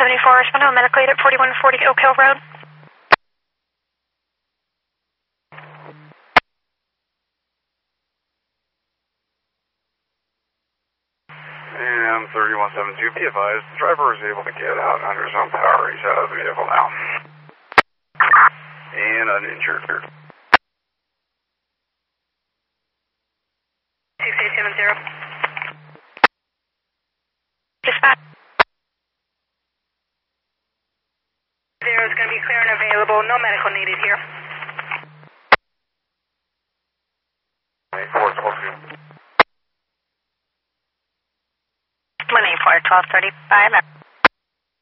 7174, respond to a medical aid at 4140 Oak Hill Road. And 3172, be advised, the driver is able to get out under his own power. He's out of the vehicle now. And uninjured. 6870. Dispatch. Zero is going to be clear and available. No medical needed here. 412. 184, 1235.